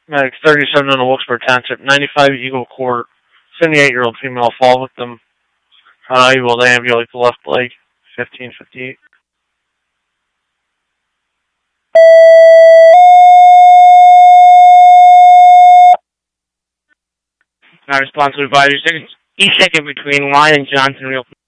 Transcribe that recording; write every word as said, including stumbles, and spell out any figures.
Medic thirty-seven in the Wilkesboro Township, ninety-five Eagle Court, seventy-eight-year-old female fall victim. Uh, able to ambulate the left leg, fifteen fifty-eight. Now response to advisory, second, each second between Lyon and Johnson, real